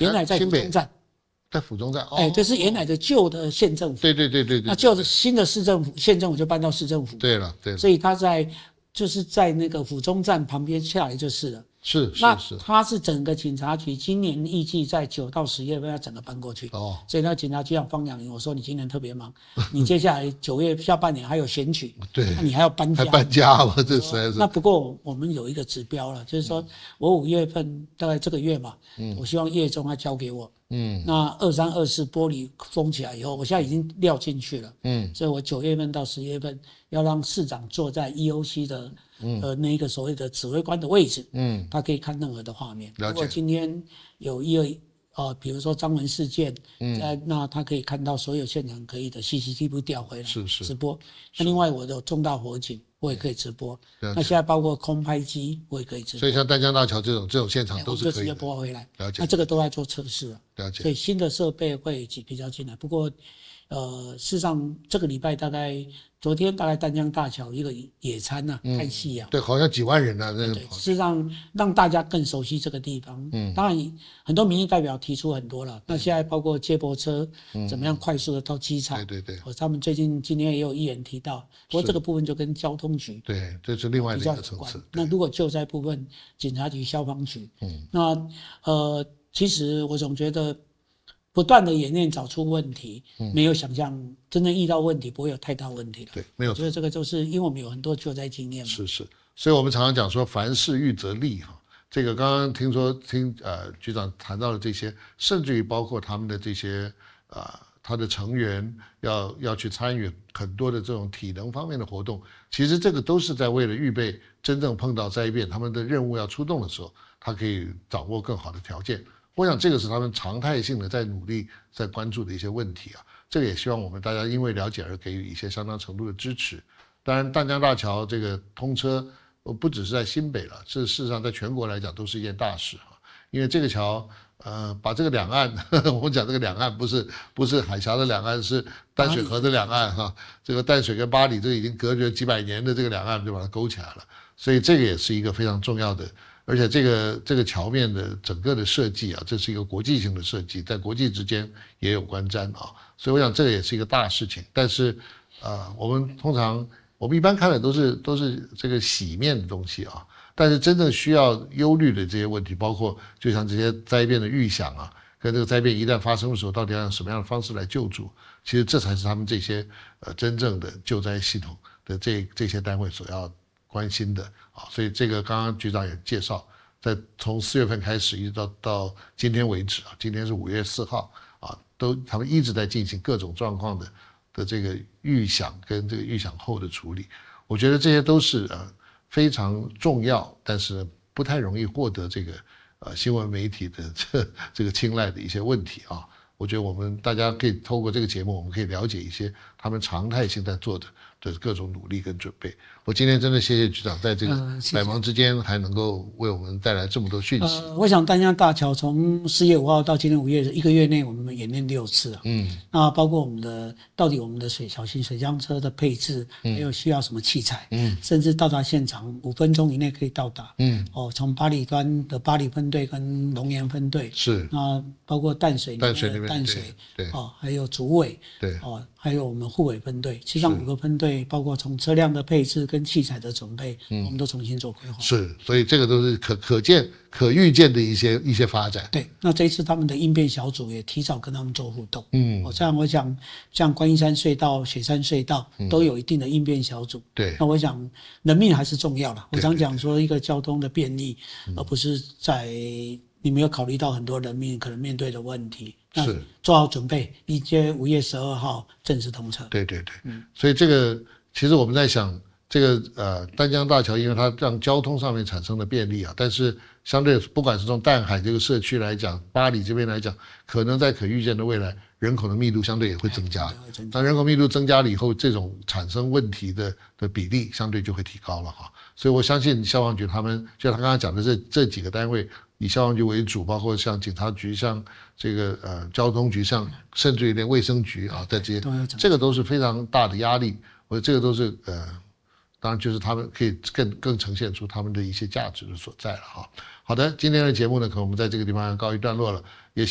原来在府中站， 在府中站， 这是原来的旧的县政府。 对。 那旧的新的市政府，县政府就搬到市政府。 对了。 所以他就是在那个府中站旁边下来就是了。 是。 那它是整个警察局今年预计在9到10月份要整个搬过去。所以那警察局长方养云，我说你今年特别忙，你接下来9月下半年还有选举， 对， 那你还要搬家。 还搬家吗？这实在是。 那不过我们有一个指标了，就是说我5月份大概这个月嘛，我希望月中他交给我。那23、24玻璃封起来以后，我现在已经料进去了。所以我9月份到10月份要让市长坐在 EOC 的那个所谓的指挥官的位置。他可以看任何的画面。如果今天有比如说张文事件，那他可以看到所有现场可以的 CCTV 调回来直播。那另外我的重大火警我也可以直播。那现在包括空拍机我也可以直播。 所以像淡江大桥这种现场都是可以的， 就直接播回来。 了解。 那这个都在做测试了。 了解。 所以新的设备会比较进来。不过事实上这个礼拜昨天大概淡江大桥一个野餐啊，看戏啊。 对，好像几万人啊。 对，事实上让大家更熟悉这个地方。当然很多民意代表提出很多了。那现在包括接驳车怎么样快速的到机场。 对。 他们今天也有议员提到，不过这个部分就跟交通局。 对，这是另外的一个层次。 那如果救灾部分，警察局、消防局。那其实我总觉得不断的演练找出问题，没有想象真正遇到问题不会有太大问题了。 对，没有错。 我觉得这个就是因为我们有很多救灾经验嘛。 是。所以我们常常讲说凡事预则立哈。这个刚刚听局长谈到了这些，甚至于包括他们的这些他的成员要去参与很多的这种体能方面的活动，其实这个都是在为了预备真正碰到灾变，他们的任务要出动的时候，他可以掌握更好的条件。我想这个是他们常态性的在努力在关注的一些问题啊。这个也希望我们大家因为了解而给予一些相当程度的支持。当然淡江大桥这个通车不只是在新北了，事实上在全国来讲都是一件大事啊。因为这个桥把这个两岸我们讲这个两岸不是海峡的两岸，是淡水河的两岸哈。这个淡水跟八里这个已经隔绝几百年的这个两岸就把它勾起来了，所以这个也是一个非常重要的。而且这个桥面的整个的设计啊，这是一个国际性的设计，在国际之间也有观瞻啊，所以我想这个也是一个大事情。但是我们一般看的都是这个洗面的东西啊，但是真正需要忧虑的这些问题，包括就像这些灾变的预想啊，跟这个灾变一旦发生的时候，到底要用什么样的方式来救助，其实这才是他们这些真正的救灾系统的这些单位所要关心的啊。所以这个刚刚局长也介绍，从4月份开始一直到今天为止啊，今天是5月4号啊，他们一直在进行各种状况的这个预想跟这个预想后的处理。我觉得这些都是非常重要，但是不太容易获得这个新闻媒体的这个青睐的一些问题啊。我觉得我们大家可以透过这个节目，我们可以了解一些他们常态性在做的各种努力跟准备。我今天真的谢谢局长在这个百忙之间还能够为我们带来这么多讯息。 我想淡江大桥从4月5号到今天5月1个月内，我们演练6次啊。那包括我们的小型水箱车的配置，还有需要什么器材，甚至到达现场5分钟以内可以到达。从八里端的八里分队跟龙岩分队是， 那包括淡水那边淡水对还有竹尾对还有我们护尾分队，其实上5个分队，包括从车辆的配置跟器材的准备，我们都重新做规划。 是，所以这个都是可预见的一些发展。 对，那这一次他们的应变小组也提早跟他们做互动。这样我想，像观音山隧道、雪山隧道都有一定的应变小组。对，那我想人命还是重要了。我常讲说，一个交通的便利，而不是在你没有考虑到很多人命可能面对的问题。是做好准备，迎接5月12号正式通车。 对，所以这个其实我们在想，这个淡江大桥，因为它让交通上面产生了便利啊，但是相对不管是从淡海这个社区来讲，八里这边来讲，可能在可预见的未来，人口的密度相对也会增加。当人口密度增加了以后，这种产生问题的比例相对就会提高了哈。所以我相信消防局他们，就像他刚刚讲的这几个单位，以消防局为主，包括像警察局、像这个交通局、像甚至于连卫生局啊，在这个都是非常大的压力。我觉得这个都是当然就是他们可以更呈现出他们的一些价值的所在了哈。好的，今天的节目呢，可能我们在这个地方要告一段落了，也